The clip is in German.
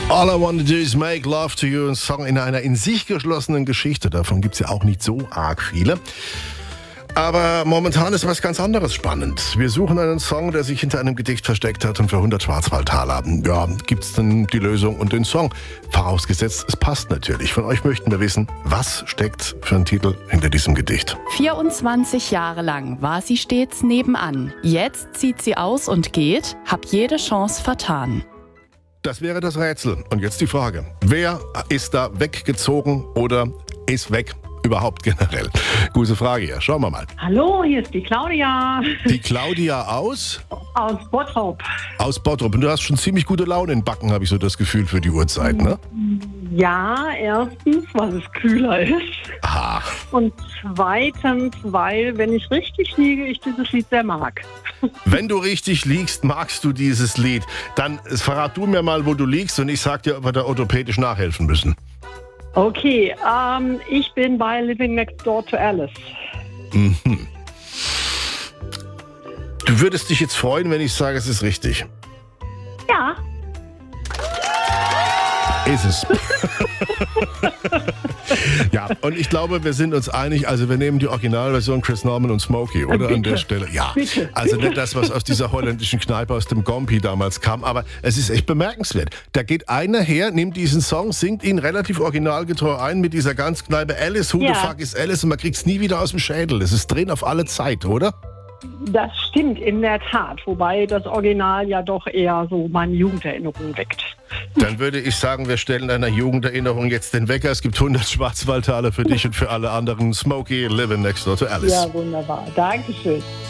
All I want to do is make love to you. Ein Song in einer in sich geschlossenen Geschichte. Davon gibt es ja auch nicht so arg viele. Aber momentan ist was ganz anderes spannend. Wir suchen einen Song, der sich hinter einem Gedicht versteckt hat und für 100 Schwarzwaldtaler. Ja, gibt's denn die Lösung und den Song? Vorausgesetzt, es passt natürlich. Von euch möchten wir wissen, was steckt für einen Titel hinter diesem Gedicht? 24 Jahre lang war sie stets nebenan. Jetzt zieht sie aus und geht, hab jede Chance vertan. Das wäre das Rätsel. Und jetzt die Frage. Wer ist da weggezogen oder ist weg? Überhaupt generell? Gute Frage, ja. Schauen wir mal. Hallo, hier ist die Claudia. Die Claudia aus? Aus Bottrop. Aus Bottrop. Und du hast schon ziemlich gute Laune in Backen, habe ich so das Gefühl, für die Uhrzeit, ne? Ja, erstens, weil es kühler ist. Aha. Und zweitens, weil, wenn ich richtig liege, ich dieses Lied sehr mag. Wenn du richtig liegst, magst du dieses Lied. Dann verrat du mir mal, wo du liegst und ich sag dir, ob wir da orthopädisch nachhelfen müssen. Okay, ich bin bei Living Next Door to Alice. Mhm. Du würdest dich jetzt freuen, wenn ich sage, es ist richtig. Ja. Ist es. Ja, und ich glaube, wir sind uns einig, also wir nehmen die Originalversion Chris Norman und Smokey, oder? Bitte. An der Stelle. Ja, Bitte. also nicht das, was aus dieser holländischen Kneipe aus dem Gompi damals kam, aber es ist echt bemerkenswert. Da geht einer her, nimmt diesen Song, singt ihn relativ originalgetreu ein mit dieser ganz Kneipe Alice, who the fuck is Alice, und man kriegt es nie wieder aus dem Schädel. Es ist drin auf alle Zeit, oder? Das stimmt in der Tat, wobei das Original ja doch eher so meine Jugenderinnerung weckt. Dann würde ich sagen, wir stellen deiner Jugenderinnerung jetzt den Wecker. Es gibt 100 Schwarzwaldtaler für dich und für alle anderen. Smokey, Living Next Door to Alice. Ja, wunderbar. Dankeschön.